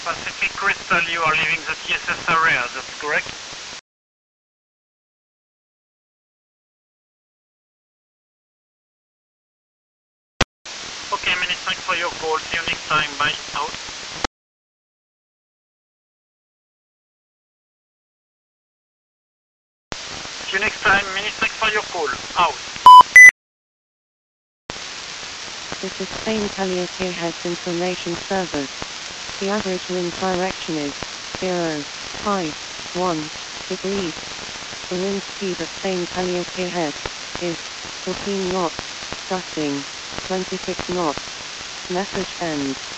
Pacific Crystal, you are leaving the TSS area, that's correct? Okay, many thanks for your call. See you next time. Bye. Out. See you next time. Many thanks for your call. Out. This is Spain Caliente Heads Information Service. The average wind direction is 051 degrees. The wind speed at Spain Caliente Head is 14 knots, gusting 26 knots. Message ends.